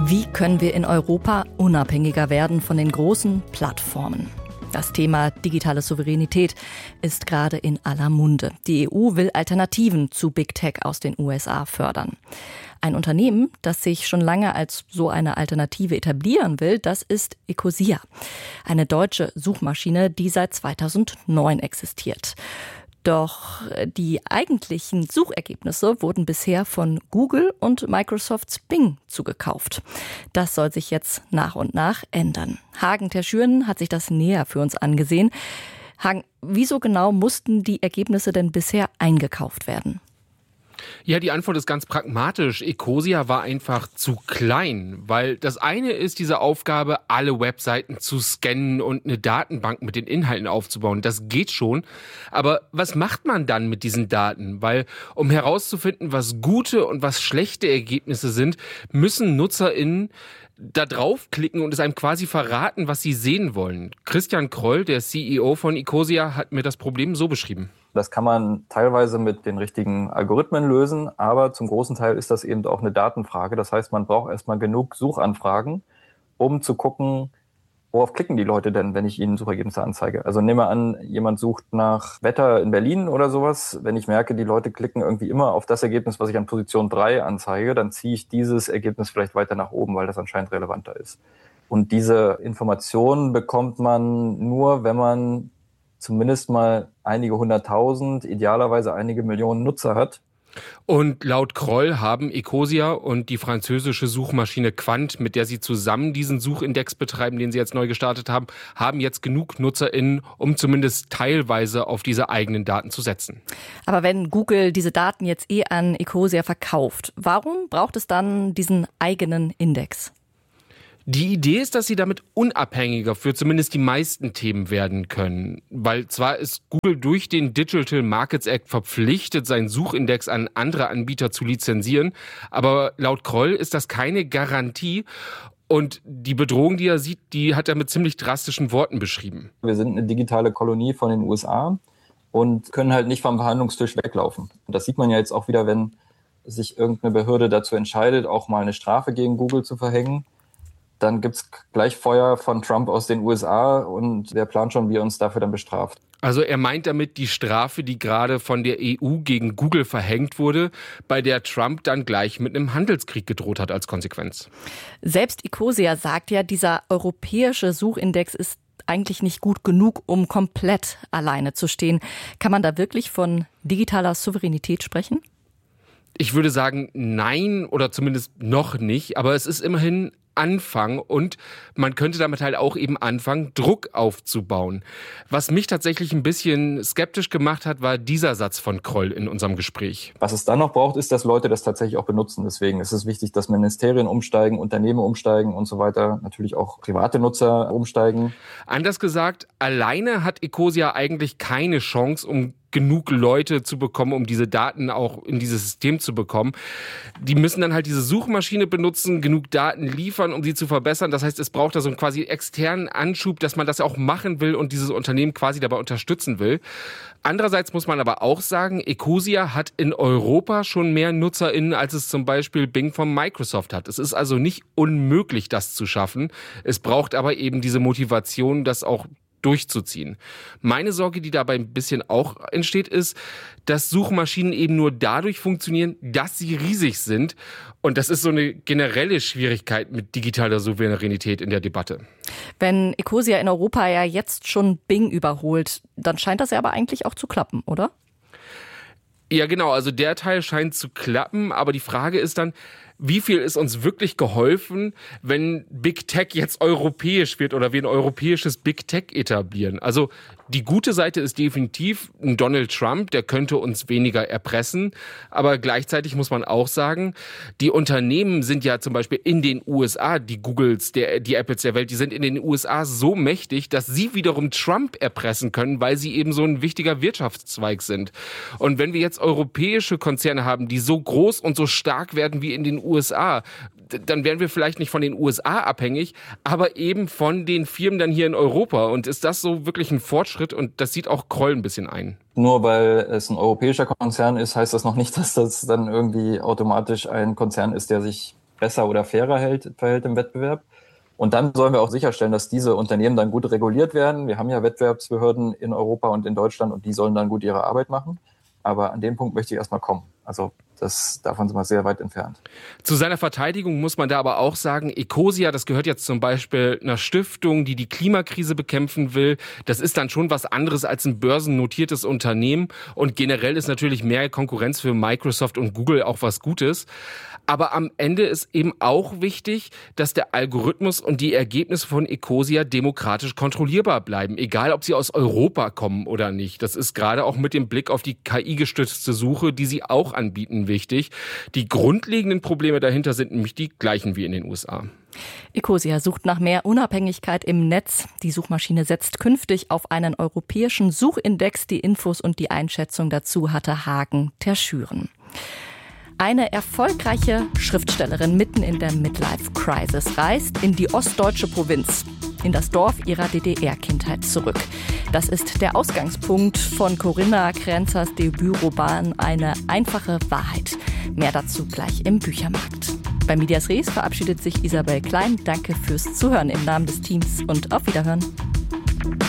Wie können wir in Europa unabhängiger werden von den großen Plattformen? Das Thema digitale Souveränität ist gerade in aller Munde. Die EU will Alternativen zu Big Tech aus den USA fördern. Ein Unternehmen, das sich schon lange als so eine Alternative etablieren will, das ist Ecosia. Eine deutsche Suchmaschine, die seit 2009 existiert. Doch die eigentlichen Suchergebnisse wurden bisher von Google und Microsofts Bing zugekauft. Das soll sich jetzt nach und nach ändern. Hagen Terschüren hat sich das näher für uns angesehen. Hagen, wieso genau mussten die Ergebnisse denn bisher eingekauft werden? Ja, die Antwort ist ganz pragmatisch. Ecosia war einfach zu klein, weil das eine ist diese Aufgabe, alle Webseiten zu scannen und eine Datenbank mit den Inhalten aufzubauen. Das geht schon. Aber was macht man dann mit diesen Daten? Weil um herauszufinden, was gute und was schlechte Ergebnisse sind, müssen NutzerInnen da draufklicken und es einem quasi verraten, was sie sehen wollen. Christian Kroll, der CEO von Ecosia, hat mir das Problem so beschrieben. Das kann man teilweise mit den richtigen Algorithmen lösen, aber zum großen Teil ist das eben auch eine Datenfrage. Das heißt, man braucht erstmal genug Suchanfragen, um zu gucken, worauf klicken die Leute denn, wenn ich ihnen Suchergebnisse anzeige. Also nehmen wir an, jemand sucht nach Wetter in Berlin oder sowas. Wenn ich merke, die Leute klicken irgendwie immer auf das Ergebnis, was ich an Position 3 anzeige, dann ziehe ich dieses Ergebnis vielleicht weiter nach oben, weil das anscheinend relevanter ist. Und diese Informationen bekommt man nur, wenn man zumindest mal einige 100.000, idealerweise einige Millionen Nutzer hat. Und laut Kroll haben Ecosia und die französische Suchmaschine Qwant, mit der sie zusammen diesen Suchindex betreiben, den sie jetzt neu gestartet haben, haben jetzt genug NutzerInnen, um zumindest teilweise auf diese eigenen Daten zu setzen. Aber wenn Google diese Daten jetzt an Ecosia verkauft, warum braucht es dann diesen eigenen Index? Die Idee ist, dass sie damit unabhängiger für zumindest die meisten Themen werden können. Weil zwar ist Google durch den Digital Markets Act verpflichtet, seinen Suchindex an andere Anbieter zu lizenzieren, aber laut Kroll ist das keine Garantie. Und die Bedrohung, die er sieht, die hat er mit ziemlich drastischen Worten beschrieben. Wir sind eine digitale Kolonie von den USA und können halt nicht vom Verhandlungstisch weglaufen. Und das sieht man ja jetzt auch wieder, wenn sich irgendeine Behörde dazu entscheidet, auch mal eine Strafe gegen Google zu verhängen. Dann gibt's gleich Feuer von Trump aus den USA und der plant schon, wie er uns dafür dann bestraft. Also er meint damit die Strafe, die gerade von der EU gegen Google verhängt wurde, bei der Trump dann gleich mit einem Handelskrieg gedroht hat als Konsequenz. Selbst Ecosia sagt ja, dieser europäische Suchindex ist eigentlich nicht gut genug, um komplett alleine zu stehen. Kann man da wirklich von digitaler Souveränität sprechen? Ich würde sagen, nein oder zumindest noch nicht, aber es ist immerhin Anfang und man könnte damit halt auch eben anfangen, Druck aufzubauen. Was mich tatsächlich ein bisschen skeptisch gemacht hat, war dieser Satz von Kroll in unserem Gespräch. Was es dann noch braucht, ist, dass Leute das tatsächlich auch benutzen. Deswegen ist es wichtig, dass Ministerien umsteigen, Unternehmen umsteigen und so weiter. Natürlich auch private Nutzer umsteigen. Anders gesagt, alleine hat Ecosia eigentlich keine Chance, um genug Leute zu bekommen, um diese Daten auch in dieses System zu bekommen. Die müssen dann halt diese Suchmaschine benutzen, genug Daten liefern, um sie zu verbessern. Das heißt, es braucht da so einen quasi externen Anschub, dass man das auch machen will und dieses Unternehmen quasi dabei unterstützen will. Andererseits muss man aber auch sagen, Ecosia hat in Europa schon mehr NutzerInnen, als es zum Beispiel Bing von Microsoft hat. Es ist also nicht unmöglich, das zu schaffen. Es braucht aber eben diese Motivation, das auch durchzuziehen. Meine Sorge, die dabei ein bisschen auch entsteht, ist, dass Suchmaschinen eben nur dadurch funktionieren, dass sie riesig sind. Und das ist so eine generelle Schwierigkeit mit digitaler Souveränität in der Debatte. Wenn Ecosia in Europa ja jetzt schon Bing überholt, dann scheint das ja aber eigentlich auch zu klappen, oder? Ja, genau. Also der Teil scheint zu klappen. Aber die Frage ist dann, wie viel ist uns wirklich geholfen, wenn Big Tech jetzt europäisch wird oder wir ein europäisches Big Tech etablieren? Also die gute Seite ist definitiv ein Donald Trump, der könnte uns weniger erpressen. Aber gleichzeitig muss man auch sagen, die Unternehmen sind ja zum Beispiel in den USA, die Googles, die Apples der Welt, die sind in den USA so mächtig, dass sie wiederum Trump erpressen können, weil sie eben so ein wichtiger Wirtschaftszweig sind. Und wenn wir jetzt europäische Konzerne haben, die so groß und so stark werden wie in den USA, dann wären wir vielleicht nicht von den USA abhängig, aber eben von den Firmen dann hier in Europa. Und ist das so wirklich ein Fortschritt? Und das sieht auch Kroll ein bisschen ein. Nur weil es ein europäischer Konzern ist, heißt das noch nicht, dass das dann irgendwie automatisch ein Konzern ist, der sich besser oder fairer verhält im Wettbewerb. Und dann sollen wir auch sicherstellen, dass diese Unternehmen dann gut reguliert werden. Wir haben ja Wettbewerbsbehörden in Europa und in Deutschland und die sollen dann gut ihre Arbeit machen. Aber an den Punkt möchte ich erstmal kommen. Also davon sind wir sehr weit entfernt. Zu seiner Verteidigung muss man da aber auch sagen, Ecosia, das gehört jetzt zum Beispiel einer Stiftung, die die Klimakrise bekämpfen will. Das ist dann schon was anderes als ein börsennotiertes Unternehmen. Und generell ist natürlich mehr Konkurrenz für Microsoft und Google auch was Gutes. Aber am Ende ist eben auch wichtig, dass der Algorithmus und die Ergebnisse von Ecosia demokratisch kontrollierbar bleiben, egal ob sie aus Europa kommen oder nicht. Das ist gerade auch mit dem Blick auf die KI-gestützte Suche, die sie auch anbieten, wichtig. Die grundlegenden Probleme dahinter sind nämlich die gleichen wie in den USA. Ecosia sucht nach mehr Unabhängigkeit im Netz. Die Suchmaschine setzt künftig auf einen europäischen Suchindex. Die Infos und die Einschätzung dazu hatte Hagen Terschüren. Eine erfolgreiche Schriftstellerin mitten in der Midlife-Crisis reist in die ostdeutsche Provinz, in das Dorf ihrer DDR-Kindheit zurück. Das ist der Ausgangspunkt von Corinna Krenzers Debütroman Eine einfache Wahrheit. Mehr dazu gleich im Büchermarkt. Bei Medias Res verabschiedet sich Isabel Klein. Danke fürs Zuhören im Namen des Teams und auf Wiederhören.